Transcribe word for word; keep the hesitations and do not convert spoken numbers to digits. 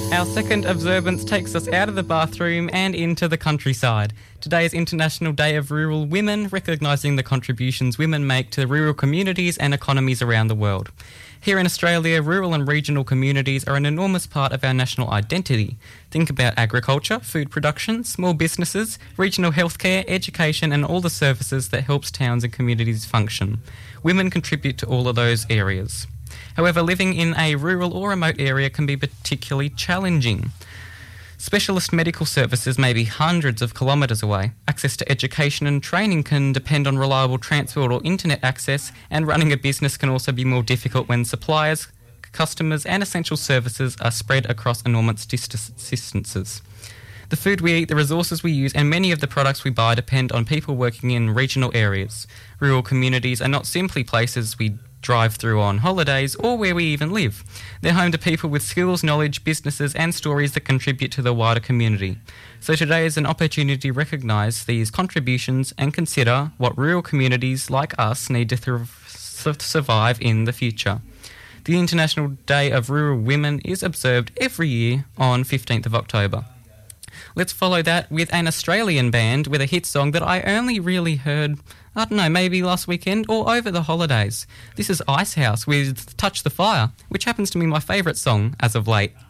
Our second observance takes us out of the bathroom and into the countryside. Today is International Day of Rural Women, recognising the contributions women make to rural communities and economies around the world. Here in Australia, rural and regional communities are an enormous part of our national identity. Think about agriculture, food production, small businesses, regional healthcare, education and all the services that helps towns and communities function. Women contribute to all of those areas. However, living in a rural or remote area can be particularly challenging. Specialist medical services may be hundreds of kilometres away. Access to education and training can depend on reliable transport or internet access, and running a business can also be more difficult when suppliers, customers and essential services are spread across enormous distances. The food we eat, the resources we use and many of the products we buy depend on people working in regional areas. Rural communities are not simply places we drive through on holidays or where we even live. They're home to people with skills, knowledge, businesses and stories that contribute to the wider community. So today is an opportunity to recognise these contributions and consider what rural communities like us need to th- survive in the future. The International Day of Rural Women is observed every year on fifteenth of October. Let's follow that with an Australian band with a hit song that I only really heard, I don't know, maybe last weekend or over the holidays. This is Icehouse with Touch the Fire, which happens to be my favourite song as of late.